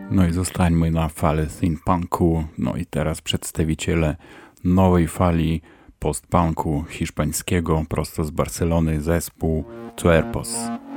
No i zostańmy na fali synth-punku. No i teraz przedstawiciele nowej fali post-punku hiszpańskiego, prosto z Barcelony, zespół Cuerpos.